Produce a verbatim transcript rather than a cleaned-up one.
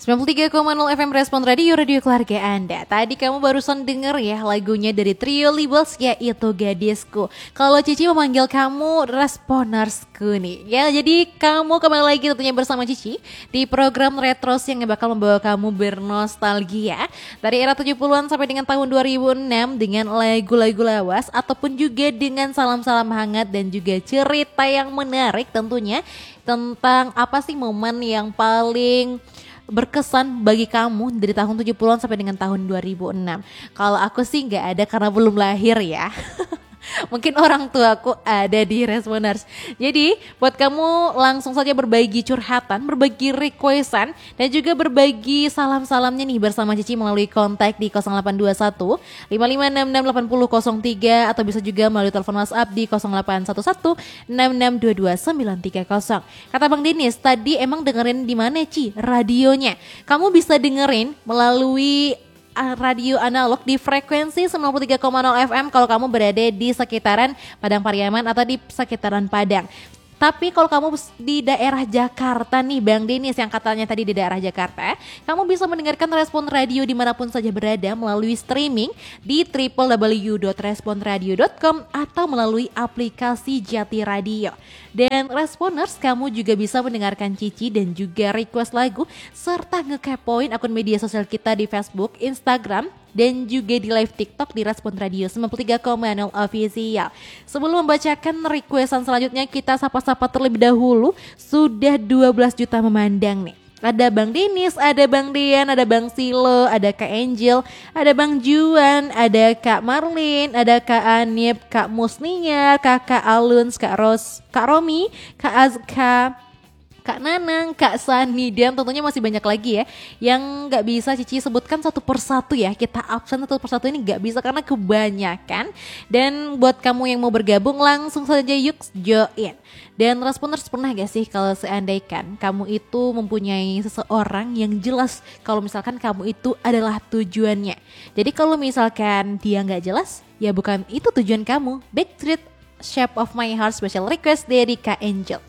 sembilan puluh tiga koma nol F M Respon Radio, radio keluarga Anda. Tadi kamu barusan denger ya lagunya dari Trio Libels, yaitu Gadisku. Kalau Cici memanggil kamu Responersku nih. Ya, jadi kamu kembali lagi tentunya bersama Cici di program Retros yang bakal membawa kamu bernostalgia dari era tujuh puluhan sampai dengan tahun dua ribu enam dengan lagu-lagu lawas ataupun juga dengan salam-salam hangat dan juga cerita yang menarik tentunya tentang apa sih momen yang paling berkesan bagi kamu dari tahun tujuh puluhan sampai dengan tahun dua ribu enam. Kalau aku sih nggak ada karena belum lahir ya. Mungkin orang tuaku ada di Responers. Jadi buat kamu langsung saja berbagi curhatan, berbagi requestan, dan juga berbagi salam-salamnya nih bersama Cici melalui kontak di nol delapan dua satu lima lima enam enam delapan nol nol tiga atau bisa juga melalui telepon WhatsApp di nol delapan satu satu enam enam dua dua sembilan tiga nol. Kata Bang Denis, tadi emang dengerin di mana Ci radionya? Kamu bisa dengerin melalui radio analog di frekuensi sembilan puluh tiga koma nol F M kalau kamu berada di sekitaran Padang Pariaman atau di sekitaran Padang. Tapi kalau kamu di daerah Jakarta nih Bang Denis yang katanya tadi di daerah Jakarta, kamu bisa mendengarkan Respon Radio dimanapun saja berada melalui streaming di w w w dot respon radio dot com atau melalui aplikasi Jati Radio. Dan Responers, kamu juga bisa mendengarkan Cici dan juga request lagu serta ngekepoin akun media sosial kita di Facebook, Instagram, dan juga di live TikTok di Respon Radio sembilan puluh tiga koma nol Official. Sebelum membacakan requestan selanjutnya, kita sapa-sapa terlebih dahulu. Sudah dua belas juta memandang nih. Ada Bang Denis, ada Bang Dian, ada Bang Silo, ada Kak Angel, ada Bang Juan, ada Kak Marlin, ada Kak Anip, Kak Musnia, Kakak Aluns, Kak Ros, Kak Romi, Kak Azka, Kak Nanang, Kak Sani, dan tentunya masih banyak lagi ya yang gak bisa Cici sebutkan satu persatu ya. Kita absen satu persatu ini gak bisa karena kebanyakan. Dan buat kamu yang mau bergabung langsung saja yuk join. Dan Responers, pernah gak sih kalau seandainya kamu itu mempunyai seseorang yang jelas kalau misalkan kamu itu adalah tujuannya. Jadi kalau misalkan dia gak jelas, ya bukan itu tujuan kamu. Backstreet Shape of My Heart special request dari Kak Angel.